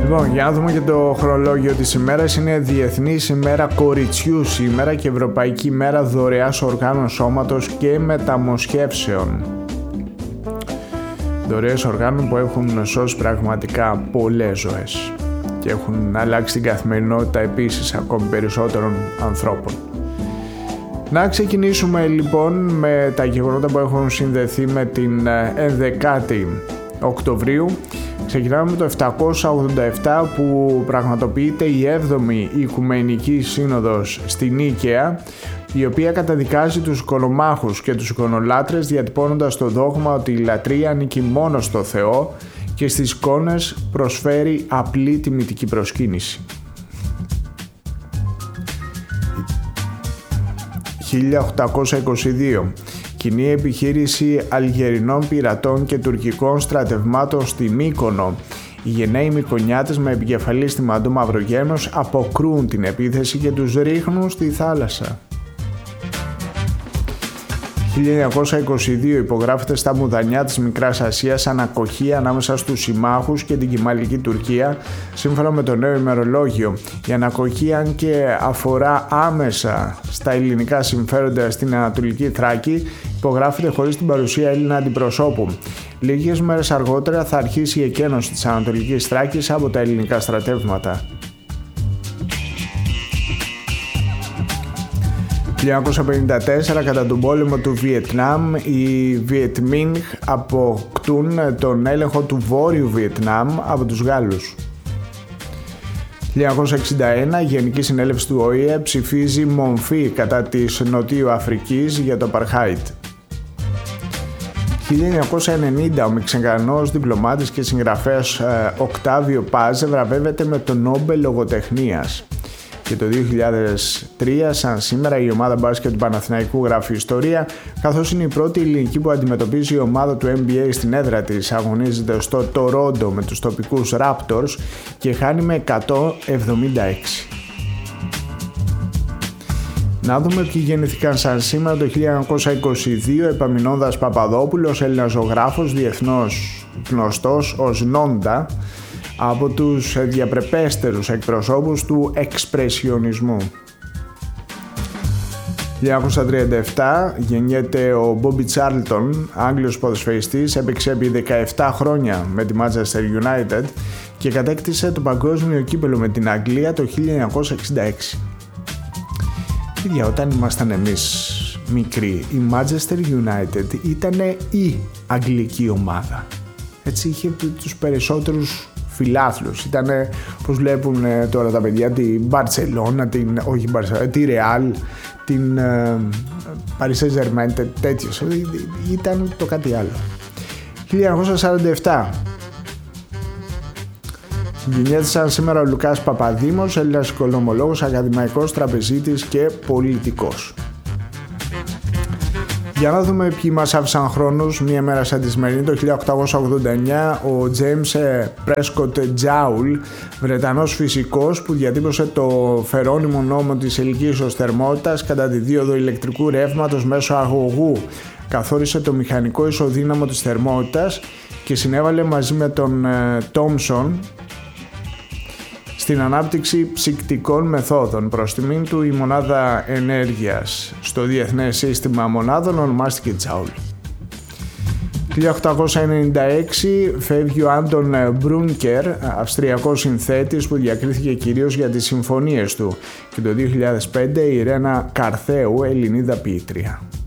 Λοιπόν, για να δούμε και το χρονολόγιο της ημέρας. Είναι Διεθνής ημέρα κοριτσιού σήμερα και Ευρωπαϊκή ημέρα δωρεάς οργάνων σώματος και μεταμοσχεύσεων. Δωρεές οργάνων που έχουν σώσει πραγματικά πολλές ζωές και έχουν αλλάξει την καθημερινότητα επίσης ακόμη περισσότερων ανθρώπων. Να ξεκινήσουμε λοιπόν με τα γεγονότα που έχουν συνδεθεί με την 11η Οκτωβρίου. Ξεκινάμε με το 787 που πραγματοποιείται η 7η Οικουμενική Σύνοδος στη Νίκαια, η οποία καταδικάζει τους οικονομάχους και τους εικονολάτρες, διατυπώνοντας το δόγμα ότι η λατρεία ανήκει μόνο στο Θεό και στις εικόνες προσφέρει απλή τιμητική προσκύνηση. 1822. Κοινή επιχείρηση Αλγερινών πειρατών και τουρκικών στρατευμάτων στη Μύκονο. Οι γενναίοι Μυκονιάτες με επικεφαλή στη Μαντό Μαυρογένος αποκρούν την επίθεση και τους ρίχνουν στη θάλασσα. 1922 υπογράφεται στα Μουδανιά της Μικράς Ασίας ανακοχή ανάμεσα στους συμμάχους και την Κεμαλική Τουρκία σύμφωνα με το νέο ημερολόγιο. Η ανακοχή, αν και αφορά άμεσα στα ελληνικά συμφέροντα στην Ανατολική Θράκη, υπογράφεται χωρίς την παρουσία Έλληνα αντιπροσώπου. Λίγες μέρες αργότερα θα αρχίσει η εκένωση της Ανατολικής Θράκης από τα ελληνικά στρατεύματα. 1954, κατά τον πόλεμο του Βιετνάμ, οι Βιετμίνγκ αποκτούν τον έλεγχο του Βόρειου Βιετνάμ από τους Γάλλους. 1961, η Γενική Συνέλευση του ΟΗΕ ψηφίζει μομφή κατά της Νοτιού Αφρικής για το Απαρχάιτ. 1990, ο Μεξικανός διπλωμάτης και συγγραφέας Οκτάβιο Πάζ βραβεύεται με το Νόμπελ Λογοτεχνίας. Και το 2003, σαν σήμερα, η ομάδα μπάσκετ του Παναθηναϊκού γράφει ιστορία, καθώς είναι η πρώτη ελληνική που αντιμετωπίζει η ομάδα του NBA στην έδρα της. Αγωνίζεται στο Τορόντο με τους τοπικούς Raptors και χάνει με 176. Να δούμε ποιοι γεννηθήκαν σαν σήμερα. Το 1922, Επαμεινώντας Παπαδόπουλος, Έλληνας ζωγράφος, διεθνώς γνωστός ως Νόντα, από τους διαπρεπέστερους εκπροσώπους του εξπρεσιονισμού. 1937 γεννιέται ο Μπόμπι Τσάρλτον, Άγγλος ποδοσφαιριστής, έπαιξε επί 17 χρόνια με τη Manchester United και κατέκτησε το παγκόσμιο κύπελλο με την Αγγλία το 1966. Παιδιά, όταν ήμασταν εμείς μικροί, η Manchester United ήταν η αγγλική ομάδα. Έτσι είχε τους περισσότερους φιλάθλους. Ήτανε, πώς βλέπουν τώρα τα παιδιά, την Μπαρσελόνα, τη Ρεάλ, την Paris Saint-Germain, τέτοιος. Ήταν το κάτι άλλο. 1947. Γεννιέται σαν σήμερα ο Λουκάς Παπαδήμος, Έλληνας οικονομολόγος, ακαδημαϊκός, τραπεζίτης και πολιτικός. Για να δούμε ποιοι μας άφησαν χρόνους μία μέρα σαν τη σημερινή. Το 1889 ο James Prescott Joule, Βρετανός φυσικός που διατύπωσε το φερόνιμο νόμο της ελκύσεως θερμότητας κατά τη δίωδο ηλεκτρικού ρεύματος μέσω αγωγού. Καθόρισε το μηχανικό ισοδύναμο της θερμότητας και συνέβαλε μαζί με τον Thomson στην ανάπτυξη ψυκτικών μεθόδων. Προς τιμήν του η μονάδα ενέργειας στο Διεθνές Σύστημα Μονάδων ονομάστηκε Joule. 1896 φεύγει ο Άντων Μπρούνκερ, αυστριακός συνθέτης που διακρίθηκε κυρίως για τις συμφωνίες του, και το 2005 η Ρένα Καρθέου, Ελληνίδα ποιήτρια.